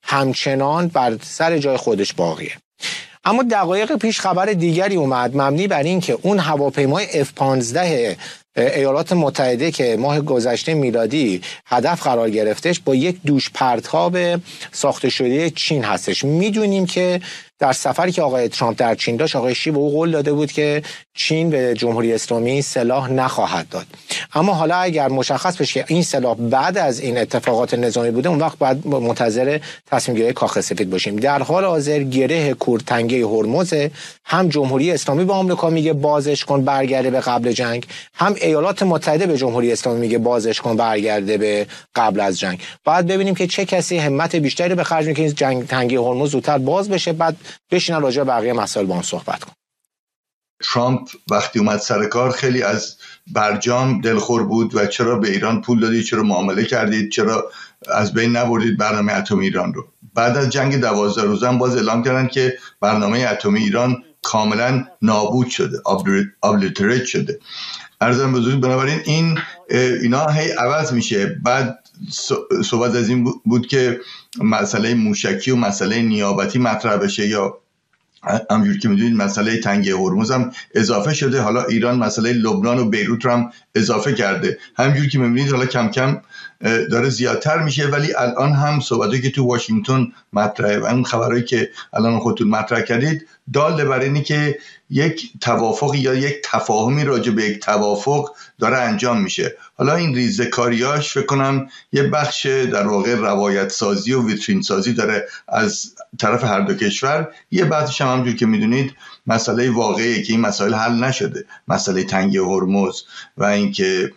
همچنان بر سر جای خودش باقیه. اما دقایق پیش خبر دیگری اومد مبنی بر این که اون هواپیمای F-15 ایالات متحده که ماه گذشته میلادی هدف قرار گرفتش با یک دوش پرتاب ساخته شده چین هستش. میدونیم که در سفری که آقای ترامپ در چین داشت، آقای شی به او قول داده بود که چین به جمهوری اسلامی سلاح نخواهد داد. اما حالا اگر مشخص بشه که این سلاح بعد از این اتفاقات نظامی بوده، اون وقت باید منتظر تصمیم گیری کاخ سفید باشیم. در حال حاضر گره تنگه هرمز هم جمهوری اسلامی به آمریکا میگه بازش کن برگرده به قبل جنگ، هم ایالات متحده به جمهوری اسلامی میگه بازش کن برگرده به قبل از جنگ. باید ببینیم که چه کسی همت بیشتری به خرج میده که این جنگ تنگه هرمز زودتر باز بشه، بعد بشینن راجع به بقیه مسائل با هم صحبت کن. ترامپ وقتی اومد سر کار خیلی از برجام دلخور بود و چرا به ایران پول دادید، چرا معامله کردید، چرا از بین نبردید برنامه اتمی ایران رو. بعد از جنگ 12 روزه باز اعلام کردن که برنامه اتمی ایران کاملا نابود شده، ابلیتریت شده. عرضم به حضور بنابراین اینا هی عوض میشه. بعد صحبت از این بود که مسئله موشکی و مسئله نیابتی مطرح بشه، یا همونجوری که میدونید مسئله تنگه هرمز هم اضافه شده. حالا ایران مسئله لبنان و بیروت رو هم اضافه کرده. همونجوری که میبینید حالا کم کم داره زیادتر میشه، ولی الان هم صحبتی که تو واشنگتن مطرحه و اون خبرایی که الان خودتون مطرح کردید دال بر اینی که یک توافق یا یک تفاهمی راجع به یک توافق داره انجام میشه. حالا این ریزه‌کاریاش فکر کنم یه بخش در واقع روایت سازی و ویترین سازی داره از طرف هر دو کشور. یه بخشش هم همونجور که میدونید مسئله واقعیه که این مسائل حل نشده، مسئله تنگه هرمز و اینکه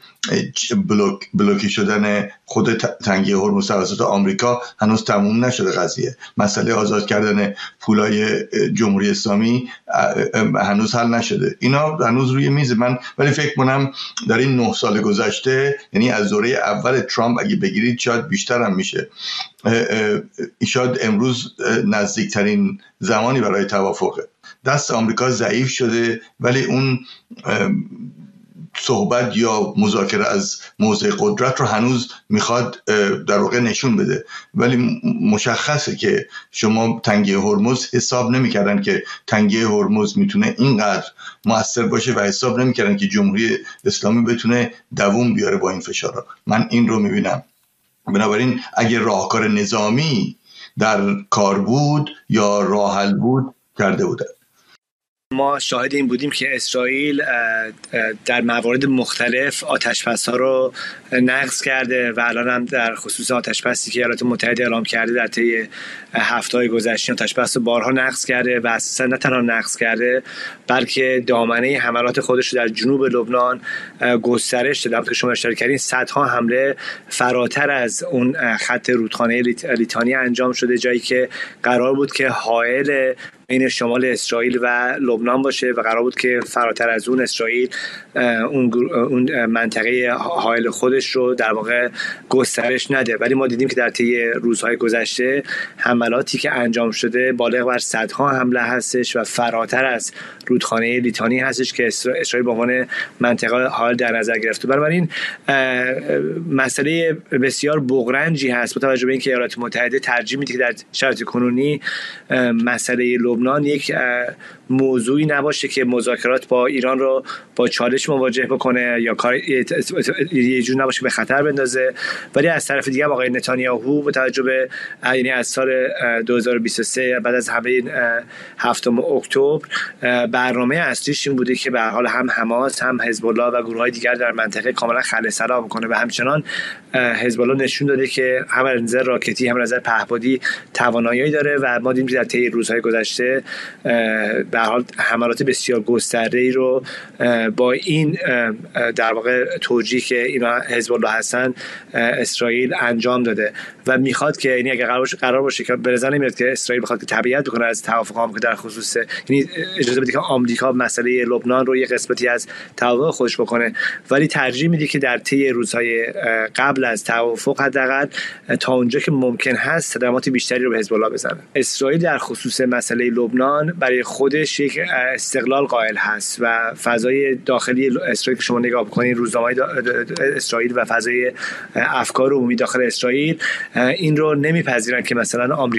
بلوکی شدن خود تنگه هرمز توسط آمریکا هنوز تموم نشده قضیه. مسئله آزاد کردن پولای جمهوری اسلامی هنوز حل نشده. اینا هنوز روی میز من، ولی فکر کنم در این 9 سال گذشته، یعنی از دوره اول ترامپ اگه بگیرید شاید بیشتر هم میشه، شاید امروز نزدیکترین زمانی برای توافقه. دست آمریکا ضعیف شده، ولی اون صحبت یا مذاکره از موضع قدرت رو هنوز میخواد در واقع نشون بده. ولی مشخصه که شما تنگه هرمز حساب نمیکردن که تنگه هرمز میتونه اینقدر مؤثر باشه و حساب نمیکردن که جمهوری اسلامی بتونه دووم بیاره با این فشارها. من این رو میبینم. بنابراین اگه راهکار نظامی در کار بود یا راه حل بود کرده بوده. ما شاهد این بودیم که اسرائیل در موارد مختلف آتش‌بس‌ها رو نقض کرده و الان هم در خصوص آتش‌بسی که ایالات متحده اعلام کرده در طی هفته‌های گذشته آتش‌بس رو بارها نقض کرده و اساساً نه تنها نقض کرده بلکه دامنه حملات خودش رو در جنوب لبنان گسترش داده. که شما اشاره کردین صدها حمله فراتر از اون خط رودخانه لیتانی انجام شده، جایی که قرار بود که حائل بین شمال اسرائیل و لبنان باشه و قرار بود که فراتر از اون اسرائیل اون منطقه حائل خودش رو در واقع گسترش نده. ولی ما دیدیم که در طی روزهای گذشته حملاتی که انجام شده بالغ بر صدها حمله هستش و فراتر از رودخانه لیتانی هستش که اسرائیل به عنوان منطقه حائل در نظر گرفته. بنابراین مسئله بسیار بغرنجی هست با توجه به اینکه ایالات متحده ترجیح میده که در شرایط کنونی مسئله لبنان یک موضوعی نباشه که مذاکرات با ایران رو با چالش مواجه بکنه یا کار یه جور نباشه به خطر بندازه. ولی از طرف دیگه آقای نتانیاهو با توجه به یعنی از سال 2023 بعد از حمله 7 اکتبر برنامه اصلیش این بوده که به هر حال هم حماس هم حزب الله و گروه‌های دیگر در منطقه کاملا خلع سلاح کنه و همچنان حزب الله نشون داده که هم از نظر راکتی هم از نظر پهپادی توانایی داره و ما دیدیم در طی روزهای گذشته به هر حال حملات بسیار گسترده‌ای رو با این در واقع توجیه که اینا حزب الله هستن اسرائیل انجام داده و میخواد که یعنی اگه قرار باشه که به نظر نمیاد که اسرائیل بخواد که تبعیت بکنه از توافق آمریکا در خصوص، یعنی اجازه بده که آمریکا مسئله لبنان رو یه قسمتی از توافق خودش بکنه، ولی ترجیح میده که در طی روزهای قبل از توافق حداقل تا اونجا که ممکن هست صدمات بیشتری رو به حزب الله بزنه. اسرائیل در خصوص مسئله لبنان برای خودش یک استقلال قائل هست و فضای داخلی اسرائیل که شما نگاه بکنید، روزنامه‌های اسرائیل و فضای افکار عمومی داخل اسرائیل این رو نمیپذیرن که مثلا آمریکا